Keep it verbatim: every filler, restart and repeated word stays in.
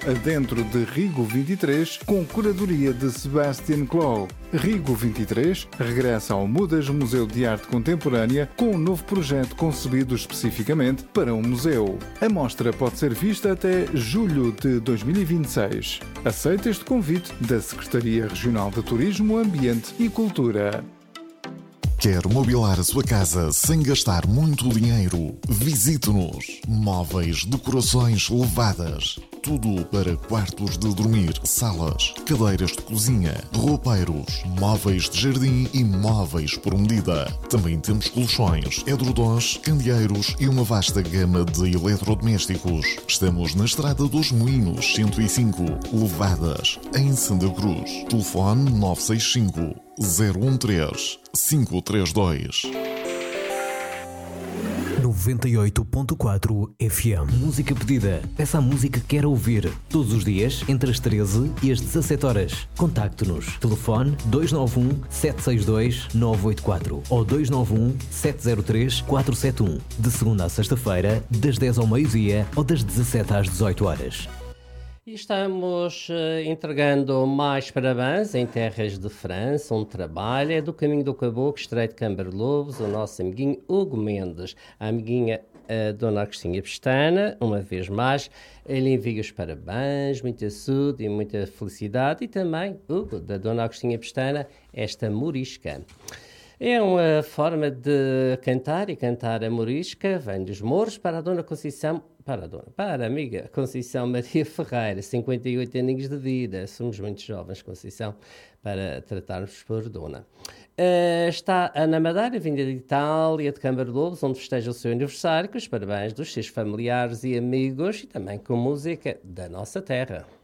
adentro de Rigo vinte e três, com curadoria de Sebastian Clow. Rigo vinte e três regressa ao Mudas Museu de Arte Contemporânea com um novo projeto concebido especificamente para um museu. A mostra pode ser vista até julho de dois mil e vinte e seis. Aceita este convite da Secretaria Regional de Turismo, Ambiente e Cultura. Quer mobilar a sua casa sem gastar muito dinheiro? Visite-nos. Móveis, decorações levadas. Tudo para quartos de dormir, salas, cadeiras de cozinha, roupeiros, móveis de jardim e móveis por medida. Também temos colchões, edredons, candeeiros e uma vasta gama de eletrodomésticos. Estamos na Estrada dos Moinhos, cento e cinco, Levadas, em Santa Cruz. Telefone nove seis cinco, zero um três, cinco três dois. noventa e oito ponto quatro F M. Música pedida. Peça a música que quer ouvir. Todos os dias, entre as treze e as dezassete horas. Contacte-nos. Telefone dois nove um, sete seis dois, nove oito quatro ou dois nove um, sete zero três, quatro sete um. De segunda a sexta-feira, das dez ao meio-dia ou das dezassete às dezoito horas. E estamos uh, entregando mais parabéns em terras de França, onde trabalha, é do Caminho do Caboclo, Estreito de Cambarlobos, o nosso amiguinho Hugo Mendes, a amiguinha uh, Dona Agostinha Pestana, uma vez mais, ele envia os parabéns, muita saúde e muita felicidade, e também, Hugo, da Dona Agostinha Pestana, esta morisca. É uma forma de cantar, e cantar a morisca vem dos Mouros para a Dona Conceição, para a Dona, para a amiga Conceição Maria Ferreira, cinquenta e oito aninhos de vida, somos muito jovens, Conceição, para tratarmos por Dona. Uh, está na Madeira, vinda de Itália, de Cambarlobos, onde festeja o seu aniversário, com os parabéns dos seus familiares e amigos, e também com música da nossa terra.